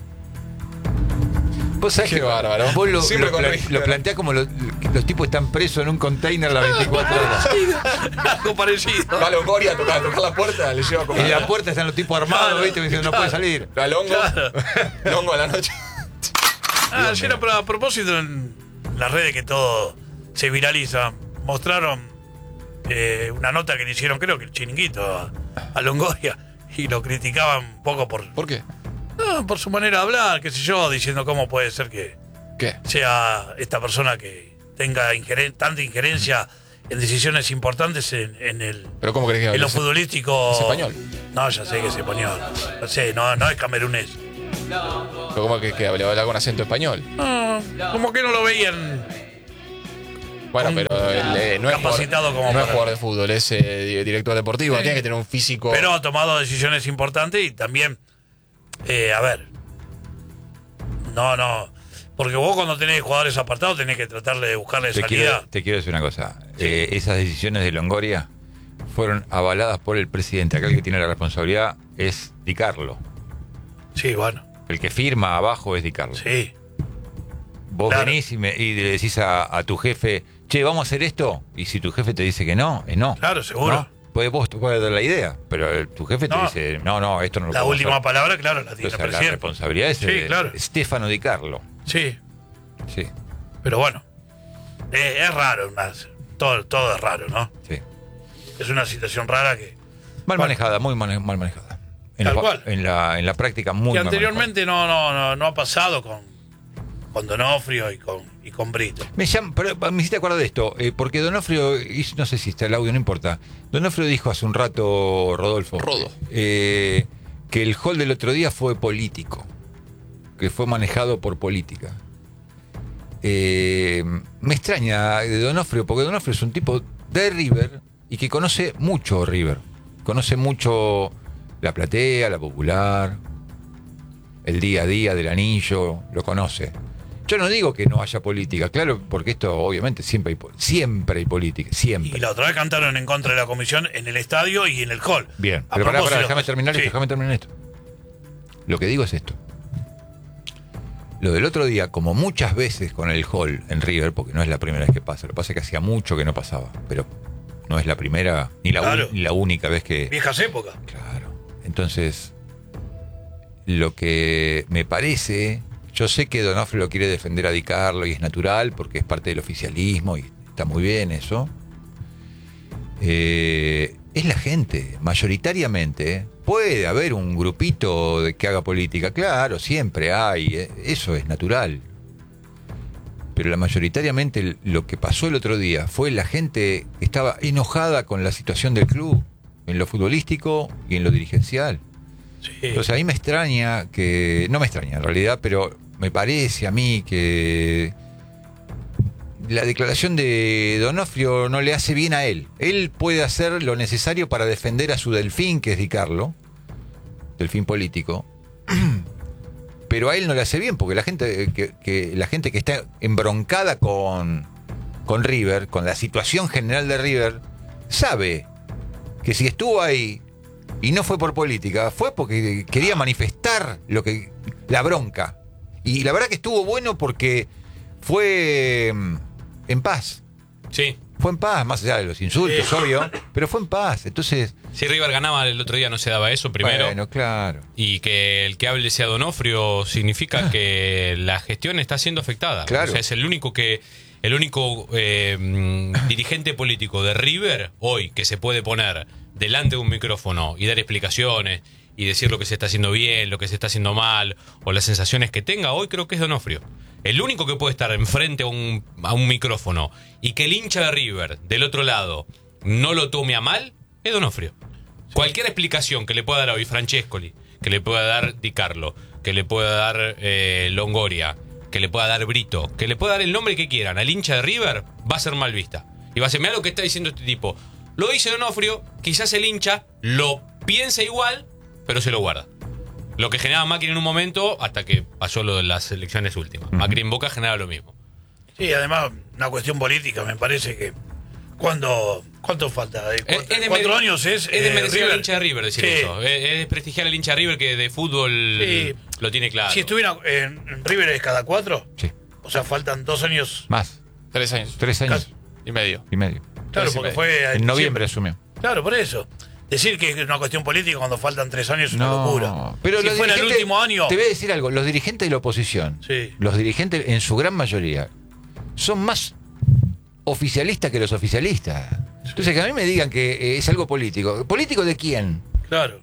Vos sabés Qué que bárbaro. vos lo, Siempre lo con pla- River. lo planteás como los tipos están presos en un container las 24 horas. Algo parecido. Va a Longoria a tocar la puerta, le lleva como. En la puerta están los tipos armados, ¿viste? Diciendo, no puede salir. A Longo. Claro. Longo a la noche. Ayer, pero a propósito, en las redes que todo se viraliza, mostraron una nota que le hicieron, creo que el Chiringuito, a Longoria, y lo criticaban un poco ¿Por qué? por su manera de hablar, qué sé yo, diciendo cómo puede ser que ¿Qué? sea esta persona que tenga tanta injerencia en decisiones importantes en el ¿Pero cómo crees que en hable? lo futbolístico. ¿Es español? No, ya sé que es español. No sé, no es camerunés. ¿Pero cómo que hable? ¿Habla con acento español? Como que no lo veían. Bueno, pero él no es Capacitado jugador, como no es para- jugador de fútbol, es director deportivo. Tiene que tener un físico. Pero ha tomado decisiones importantes y también, a ver, no, porque vos cuando tenés jugadores apartados tenés que tratarle de buscarle salida. Te quiero decir una cosa. Esas decisiones de Longoria fueron avaladas por el presidente. Acá el que tiene la responsabilidad es Di Carlo. Sí, bueno, El que firma abajo es Di Carlo. sí. Vos Claro. venís y le decís a tu jefe, che, ¿vamos a hacer esto? Y si tu jefe te dice que no, es no. Claro, seguro. ¿No? Vos puedes dar la idea, pero tu jefe te No. dice, no, esto no lo La podemos última hacer. palabra, claro, la tiene Entonces, el la presidente. responsabilidad es Sí, de claro. Stefano Di Carlo. Sí, Sí, pero bueno, es raro, todo es raro, ¿no? sí. Es una situación rara que Mal Bueno. manejada, muy mal manejada. Tal cual. En la práctica muy que mal anteriormente no ha pasado con Donofrio y con Brito. Pero me hiciste acordar de esto, porque Donofrio, no sé si está el audio, no importa. Donofrio dijo hace un rato, Rodolfo, Rodo. que el hall del otro día fue político, que fue manejado por política. Me extraña de Donofrio, porque Donofrio es un tipo de River y que conoce mucho River. Conoce mucho la platea, la popular, el día a día del anillo, lo conoce. Yo no digo que no haya política, claro, porque esto obviamente siempre hay política, siempre. Y la otra vez cantaron en contra de la comisión en el estadio y en el hall. Bien, A pero pará, propósito. déjame terminar Sí. esto, Lo que digo es esto. Lo del otro día, como muchas veces con el hall en River, porque no es la primera vez que pasa, lo que pasa es que hacía mucho que no pasaba, pero no es la primera ni la, Claro. ni la única vez que... Viejas épocas. Claro. Entonces, lo que me parece, yo sé que Donofrio lo quiere defender a Di Carlo y es natural porque es parte del oficialismo y está muy bien eso. Es la gente, mayoritariamente. Puede haber un grupito de que haga política, claro, siempre hay, eso es natural. Pero mayoritariamente lo que pasó el otro día fue la gente que estaba enojada con la situación del club, en lo futbolístico y en lo dirigencial. Sí. Entonces a mí me extraña que, no me extraña en realidad, pero me parece a mí que la declaración de Donofrio no le hace bien a él. Él puede hacer lo necesario para defender a su delfín, que es Di Carlo, delfín político, pero a él no le hace bien, porque la gente que está embroncada con River, con la situación general de River, sabe que si estuvo ahí y no fue por política, fue porque quería manifestar la bronca. Y la verdad que estuvo bueno porque fue en paz. Sí. Fue en paz, más allá de los insultos, obvio, pero fue en paz. Entonces, Si River ganaba el otro día no se daba eso primero. bueno, claro. Y que el que hable sea Donofrio significa que la gestión está siendo afectada. Claro. O sea, es el único dirigente político de River hoy que se puede poner delante de un micrófono y dar explicaciones y decir lo que se está haciendo bien, lo que se está haciendo mal, o las sensaciones que tenga, hoy creo que es Donofrio. El único que puede estar enfrente a un micrófono y que el hincha de River del otro lado no lo tome a mal es Donofrio. Cualquier explicación que le pueda dar hoy Francescoli, que le pueda dar Di Carlo, que le pueda dar Longoria, que le pueda dar Brito, que le pueda dar el nombre que quieran al hincha de River, va a ser mal vista. Y va a ser, mirá lo que está diciendo este tipo. Lo dice Donofrio, quizás el hincha lo piensa igual, pero se lo guarda. Lo que generaba Macri en un momento, hasta que pasó lo de las elecciones últimas. Macri en Boca generaba lo mismo. Sí, además, una cuestión política, me parece que ¿cuánto falta? ¿4 años es? Es desmerecer River. al hincha de River decir Sí. eso. Es desprestigiar al hincha de River que de fútbol Sí. lo tiene claro. Si estuviera en River es cada 4, Sí. o sea, faltan 2 años. Más. 3 años 3 años y medio. y medio. Claro, 3 y porque medio. fue En noviembre asumió. Claro, por eso. Decir que es una cuestión política cuando faltan 3 años es una locura. Pero si los fuera el dirigentes- último año. Te voy a decir algo, los dirigentes de la oposición, Sí. los dirigentes en su gran mayoría, son más oficialistas que los oficialistas. Entonces que a mí me digan que es algo político. ¿Político de quién? Claro.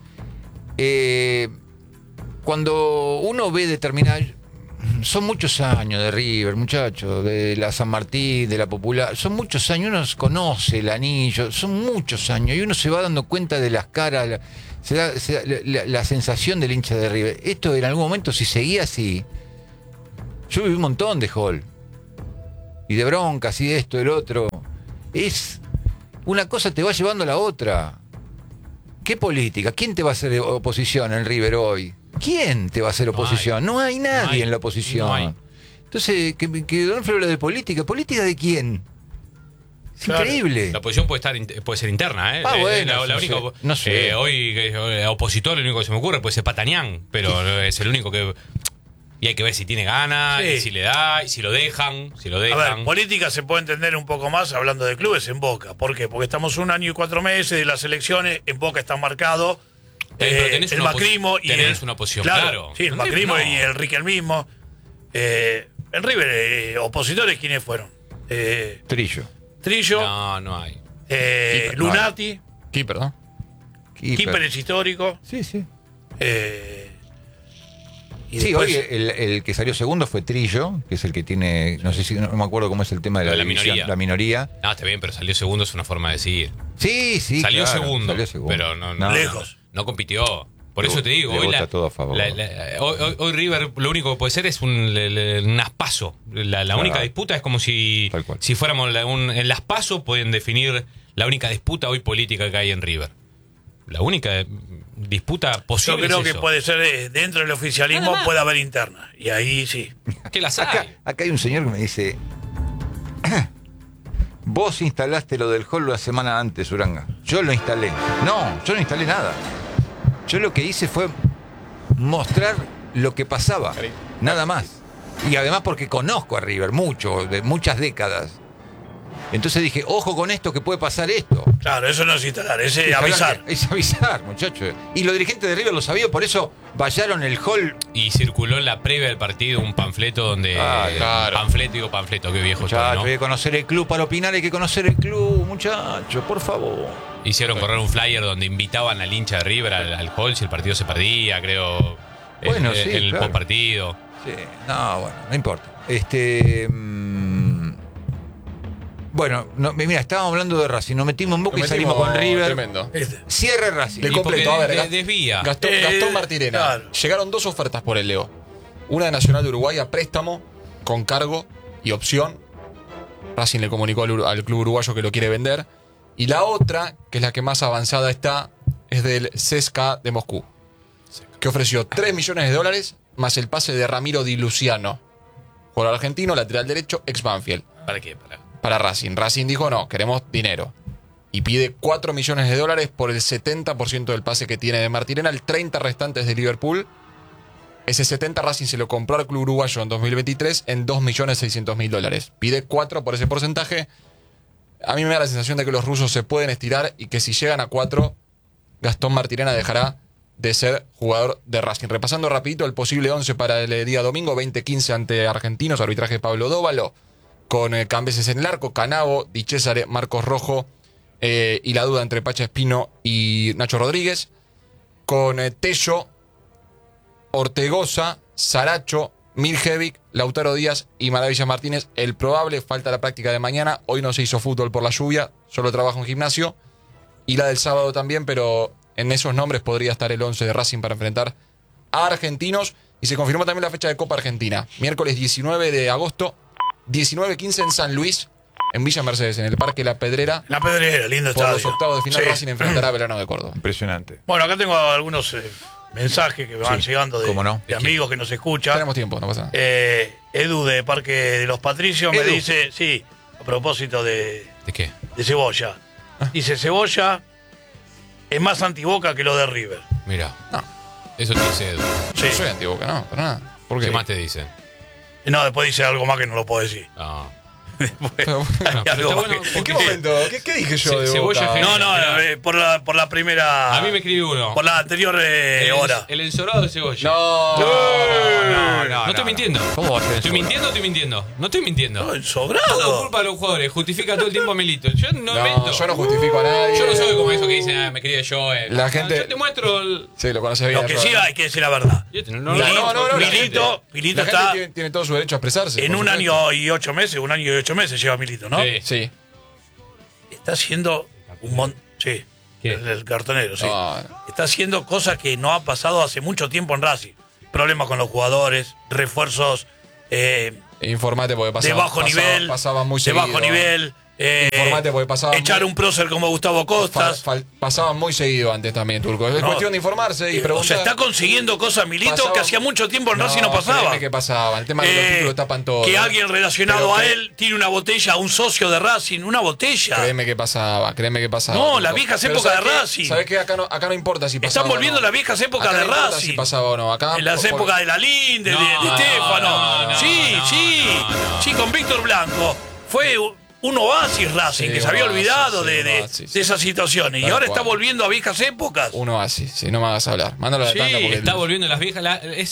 Cuando uno ve determinada... Son muchos años de River, muchachos, de la San Martín, de la Popular, son muchos años, uno conoce el anillo, son muchos años, y uno se va dando cuenta de las caras, se da la sensación del hincha de River. Esto en algún momento, si seguía así, yo viví un montón de hall, y de broncas, y de esto, del otro, es una cosa te va llevando a la otra. ¿Qué política? ¿Quién te va a hacer oposición en River hoy? ¿Quién te va a hacer oposición? No hay nadie No hay. en la oposición. No hay. Entonces, que Donofrio habla de política. ¿Política de quién? Es Claro. increíble. La oposición puede ser interna, ¿eh? Ah, bueno, la no única, sé, no sé. Hoy, opositor, lo único que se me ocurre puede ser Patanián, pero es el único que... Y hay que ver si tiene ganas, Sí. y si le da, y si lo dejan, A ver, política se puede entender un poco más hablando de clubes en Boca. ¿Por qué? Porque estamos 1 año y 4 meses de las elecciones, en Boca está marcado Pero tenés el una macrismo y tenés una oposición, claro. Sí, el En macrismo River, no. y el riquelmismo. En River, opositores, ¿quiénes fueron? Trillo. Trillo, No hay. Lunati, Keeper, ¿no? Quimper es histórico. Sí, sí. Y Sí, después- hoy el que salió segundo fue Trillo, que es el que tiene, no sé si, no me acuerdo cómo es el tema de la división, minoría. la minoría. No, está bien, pero salió segundo es una forma de decir. Sí, sí, salió, claro, segundo, salió segundo. pero no, Lejos. no compitió. Por Le eso te digo, le hoy, vota todo a favor. hoy River lo único que puede ser es un aspaso. La Claro. única disputa es como si Tal cual. fuéramos en las PASO pueden definir la única disputa hoy política que hay en River. La única disputa Yo posible creo es que eso. puede ser dentro del oficialismo, Nada más. puede haber interna. Y ahí sí. ¿Qué las hay? Acá hay un señor que me dice: vos instalaste lo del hall la semana antes, Uranga. Yo lo instalé. No, yo no instalé nada. Yo lo que hice fue mostrar lo que pasaba. Nada más. Y además porque conozco a River mucho, de muchas décadas. Entonces dije, ojo con esto, que puede pasar esto. Claro, eso no es instalar, es Instalar avisar. que- Es avisar, muchachos. Y los dirigentes de River lo sabían, por eso vallaron el hall. Y circuló en la previa del partido un panfleto donde... Ah, claro. Panfleto, qué viejo estoy, Muchachos, ¿no? hay que conocer el club para opinar, hay que conocer el club, muchachos, por favor. Hicieron correr un flyer donde invitaban al hincha de River al hall si el partido se perdía, creo. Bueno, sí, el claro. postpartido. Sí, no, bueno, no importa. Bueno, mira, estábamos hablando de Racing, nos metimos en Boca y Nos salimos metimos con River. Tremendo. Cierre Racing. Le Y completo, porque a ver, desvía. Gastón Martirena. claro. Llegaron 2 ofertas por el Leo. Una de Nacional de Uruguay a préstamo, con cargo y opción. Racing le comunicó al club uruguayo que lo quiere vender. Y la otra, que es la que más avanzada está, es del CSKA de Moscú, que ofreció $3 millones más el pase de Ramiro Di Luciano, jugador argentino, lateral derecho, ex Banfield. ¿Para qué? Para Racing. Racing dijo no, queremos dinero. Y pide $4 millones por el 70% del pase que tiene de Martirena, el 30% restantes de Liverpool. Ese 70 Racing se lo compró al club uruguayo en 2023 en $2.600.000. Pide 4 por ese porcentaje. A mí me da la sensación de que los rusos se pueden estirar y que si llegan a 4, Gastón Martirena dejará de ser jugador de Racing. Repasando rapidito el posible 11 para el día domingo, 20-15 ante Argentinos, arbitraje Pablo Dóvalo, con Cambeses en el arco, Canavo, Di Cesare, Marcos Rojo, y la duda entre Pacha Espino y Nacho Rodríguez, con Tello, Ortegoza, Saracho, Mirjevic, Lautaro Díaz y Maravilla Martínez. El probable, falta la práctica de mañana. Hoy no se hizo fútbol por la lluvia, solo trabajo en gimnasio. Y la del sábado también, pero en esos nombres podría estar el 11 de Racing para enfrentar a Argentinos. Y se confirmó también la fecha de Copa Argentina. Miércoles 19 de agosto, 19-15 en San Luis, en Villa Mercedes, en el Parque La Pedrera. La Pedrera, lindo Por estadio. los octavos de final, Sí. Racing enfrentará a Belgrano de Córdoba. Impresionante. Bueno, acá tengo algunos mensajes que me van llegando cómo no. de amigos que nos escuchan. Tenemos tiempo, no pasa nada. Edu de Parque de los Patricios me Edu. dice, sí, a propósito ¿De qué? de Cebolla. Dice, Cebolla es más antiboca que lo de River. Mira. No. Eso te dice Edu. Sí. No soy antiboca, no, para nada. ¿Por qué? ¿Qué más te dicen? No, después dice algo más que no lo puedo decir. No. Pero, Hay pero algo está más bueno, que- ¿En qué momento? ¿Qué dije yo de Cebolla Boca? genera- No, por la primera... A mí me escribe uno. Por la anterior hora. El ensorado de cebolla. No. No estoy mintiendo. ¿Cómo va a ser ¿Estoy eso? mintiendo o estoy mintiendo? No estoy mintiendo. No, Todo sobrado. culpa de los jugadores. Justifica todo el tiempo a Milito. Yo no No, invento. yo no justifico a nadie. Yo no soy como eso que dicen, me escribe yo. La gente- Yo te muestro el... Sí, lo conoces bien. Lo que yo, sí ¿no? hay que decir la verdad. Yo no, No, la Milito gente está tiene todo su derecho a expresarse. en por un supuesto. año y 8 meses, lleva Milito, ¿no? Sí. Sí. Está haciendo un montón. Sí. ¿Qué? El cartonero, sí. No. Está haciendo cosas que no ha pasado hace mucho tiempo en Racing. Problemas con los jugadores, refuerzos Informate porque de bajo nivel. Pasaba muy de seguido. bajo nivel. Informate porque pasaba echar muy- un prócer como Gustavo Costas. Pasaban muy seguido antes también, Turco. Es No. cuestión de informarse y O preguntar. sea, está consiguiendo cosas Milito Pasaba- que hacía mucho tiempo en Racing no pasaba. créeme que pasaba. El tema de los títulos tapan todo. Que alguien relacionado Pero a que- él tiene una botella, un socio de Racing, una botella. Créeme que pasaba. No, Turco. las viejas Pero épocas ¿sabes de qué? Racing. ¿Sabés qué? Acá no importa si pasaba. Están volviendo o no. las viejas épocas Acá de no importa Racing. si pasaba o no. Acá, En las por- épocas de la Linde, de No, Estefano. no, sí, no, sí. no. Sí, con Víctor Blanco. Fue un oasis Racing, Sí, que se un había oasis, olvidado sí, de, un de- oasis. de esas situaciones. Y Tal ahora cual. está volviendo a viejas épocas. Uno así, si no me hagas hablar. Mándalo a la Sí, tanda porque. Está volviendo las viejas.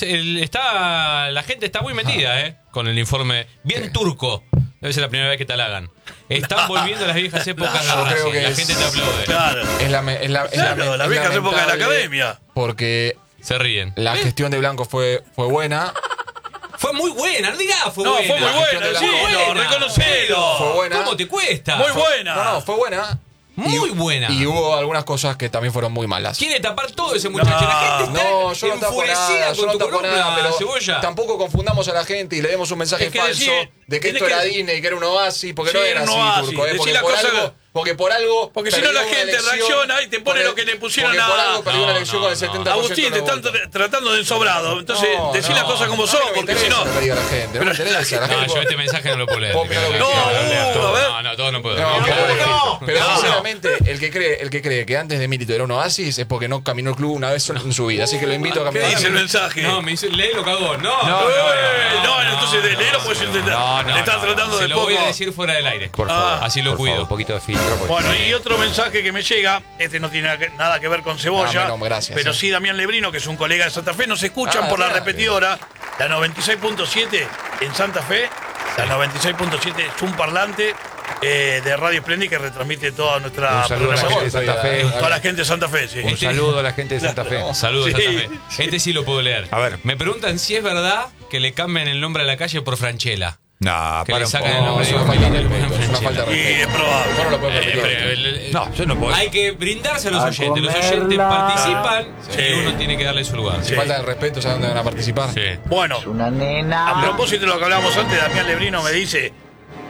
La gente está muy metida, con el informe. Bien turco. Debe ser la primera vez que te halagan. Están volviendo las viejas épocas. Yo de creo Racing. que La es- gente te aplaude. Claro. Es la Claro, las viejas épocas de la academia. Porque Se ríen. la gestión de Blanco fue buena. Fue muy buena, no digas fue No, buena. fue muy buena, Fue decilo, buena. reconocelo. Fue buena. ¿Cómo te cuesta? Muy buena. No, fue buena. Muy buena. Y hubo algunas cosas que también fueron muy malas. Quiere tapar todo ese muchacho. La gente está No, yo no tapo enfurecida nada, yo con no tu tapo columna, nada, pero Cebolla. tampoco confundamos a la gente y le demos un mensaje Es que falso decir, de que tenés esto era que- Disney, que era un oasis, porque Sí, no era un así, oasis. Turco, Decí porque la por cosa algo, que- porque si no perdió la una gente elección, reacciona y te pone porque- lo que le pusieron porque por a- algo perdió una No, elección no, con el 70%. Agustín, te de están votos. tratando de ensobrado. Entonces, decí las cosas como son, no me porque si interesa no. lo que diga la gente, no me interesa. La No, gente yo este mensaje no lo puedo leer. Vos mirá lo que No, quieras. todo. a ver. No, todo no puedo. No, No, pero No. sinceramente, el que cree que antes de Milito era un oasis es porque no caminó el club una vez en su vida. Así que lo invito a ¿Qué caminar. dice el mensaje? No, me dice, léelo, cagón. No, Entonces léelo pues le estás tratando Se de lo poco. voy a decir fuera del aire. Por favor. Así lo por cuido. favor, un poquito de filtro. porque- Bueno, y otro mensaje que me llega, este no tiene nada que ver con Cebolla, No, gracias, pero sí Damián Lebrino, que es un colega de Santa Fe, nos escuchan por la claro. repetidora, la 96.7 en Santa Fe, la 96.7 es un parlante de Radio Splendid que retransmite toda nuestra Un saludo a la gente de programación. Santa Fe. Toda la gente de Santa Fe, sí. Un saludo a la gente de Santa Fe. Saludos, Sí, Santa Fe. sí. Este sí lo puedo leer. A ver. Me preguntan si es verdad que le cambian el nombre a la calle por Franchella. No, Que para le un sacan poco. el nombre es de una falta de Milito y le respeto, ponen es una falta de Y respeto. es probable. No lo puedo permitir. No, yo no puedo. Hay que brindarse a los oyentes. Los oyentes participan Sí. y uno tiene que darle su lugar. Si falta de respeto, ¿sabes dónde van a participar? Sí. Bueno, Una nena. a propósito de lo que hablábamos antes, Damián Lebrino me dice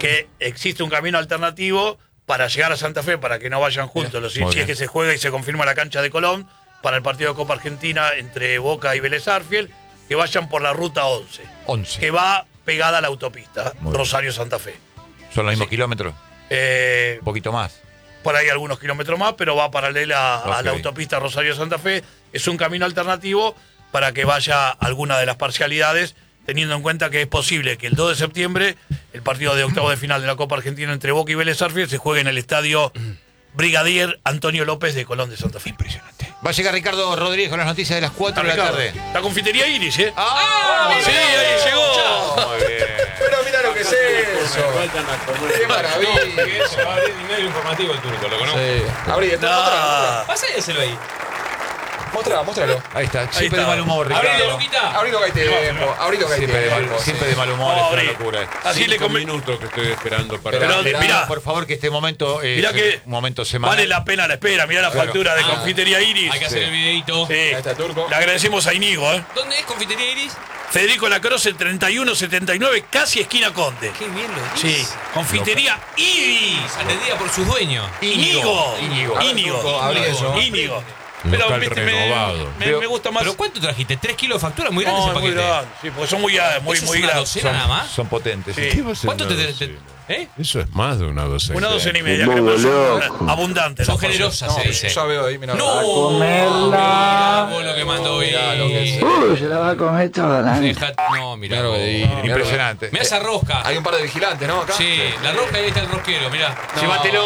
que existe un camino alternativo para llegar a Santa Fe, para que no vayan juntos, si es que se juega y se confirma la cancha de Colón, para el partido de Copa Argentina entre Boca y Vélez Sarsfield, que vayan por la ruta 11. Que va pegada a la autopista, Rosario-Santa Fe. ¿Son los mismos kilómetros? Un poquito más. Por ahí algunos kilómetros más, pero va paralela a la autopista Rosario-Santa Fe. Es un camino alternativo para que vaya alguna de las parcialidades, teniendo en cuenta que es posible que el 2 de septiembre el partido de octavo de final de la Copa Argentina entre Boca y Vélez Sarsfield se juegue en el estadio Brigadier Antonio López de Colón de Santa Fe. Impresionante. Va a llegar Ricardo Rodríguez con las noticias de las 4 de la tarde. La confitería Iris, ¿eh? Sí, ahí llegó. Muy bien. Pero mira lo que es eso. Qué maravilla. Se va a abrir el medio informativo el turco, ¿lo conoces? Sí. Abrí, mostralo. Pásalo ahí. Mostralo. Ahí está. Siempre de está. mal humor, Ricardo. Abrilo, Luquita. Abrilo que hay tiempo. Abrilo que hay tiempo. Siempre de mal humor, es una locura. Así le 5 minutos que estoy esperando para... Pero mirá, Por favor, que este momento mirá que un momento semanal. vale la pena la espera. Mirá la factura de confitería Iris. Hay que hacer el videito. Sí. Ahí está Turco. Le agradecemos a Inigo, ¿eh? ¿Dónde es Confitería Iris? Federico Lacroze 3179, casi esquina Conde. Qué bien lo Sí, dices. confitería Iris. Atendida por sus dueños. Íñigo. Abrí eso. Íñigo. Local viste, renovado. me gusta más. ¿Pero cuánto trajiste? ¿3 kilos de factura? Muy grande No, ese es muy paquete. grande. Sí, porque son muy ¿Eso es muy una grandes. docena nada más? Son potentes. Sí. ¿Qué va a ser ¿Cuánto una te... docena? ¿Eh? Eso es más de una docena. Una docena y media. Que son abundantes. Son las porciones. generosas, se dice. Ya veo ahí, mira. ¡No! Mirá vos lo que mandó hoy. Se la va a comer toda la No, mirá. Claro, vos. Impresionante. Mirá esa rosca. Hay un par de vigilantes, ¿no? Acá. Sí, la rosca y ahí está el rosquero, mirá. Llévatelo.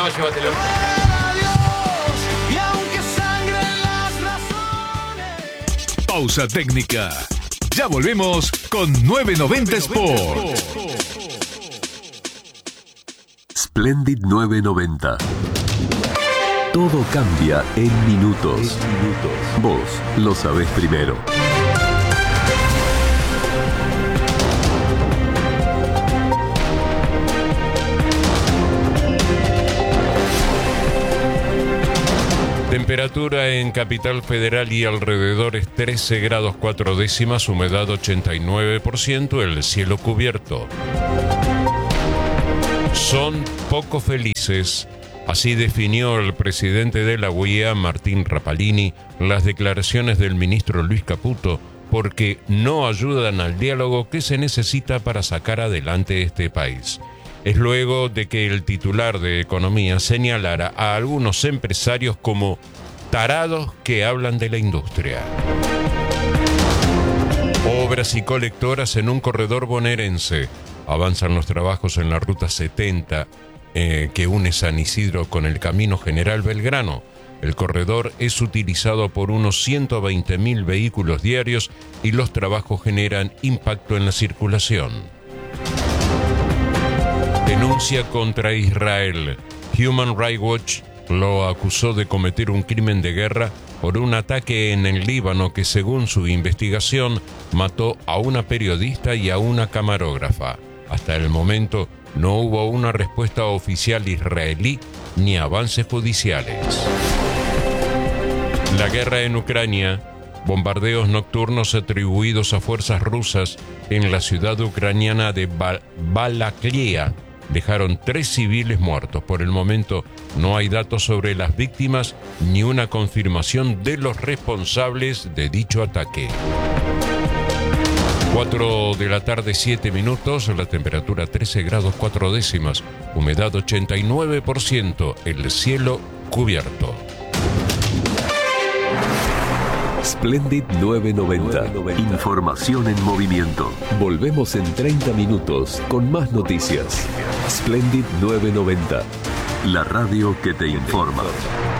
Pausa técnica. Ya volvemos con 990 Sport. Splendid 990. Todo cambia en minutos. Vos lo sabés primero. Temperatura en Capital Federal y alrededores 13 grados 4 décimas, humedad 89%, el cielo cubierto. Son poco felices, así definió el presidente de la UIA, Martín Rapalini, las declaraciones del ministro Luis Caputo, porque no ayudan al diálogo que se necesita para sacar adelante este país. Es luego de que el titular de Economía señalara a algunos empresarios como tarados que hablan de la industria. Obras y colectoras en un corredor bonaerense. Avanzan los trabajos en la ruta 70 que une San Isidro con el Camino General Belgrano. El corredor es utilizado por unos 120.000 vehículos diarios y los trabajos generan impacto en la circulación. Denuncia contra Israel. Human Rights Watch lo acusó de cometer un crimen de guerra por un ataque en el Líbano que, según su investigación, mató a una periodista y a una camarógrafa. Hasta el momento no hubo una respuesta oficial israelí ni avances judiciales. La guerra en Ucrania. Bombardeos nocturnos atribuidos a fuerzas rusas en la ciudad ucraniana de Balaklia dejaron 3 civiles muertos. Por el momento no hay datos sobre las víctimas ni una confirmación de los responsables de dicho ataque. 4 de la tarde, 7 minutos, la temperatura 13 grados 4 décimas, humedad 89%, el cielo cubierto. Splendid 990. Información en movimiento. Volvemos en 30 minutos con más noticias. Splendid 990. La radio que te informa.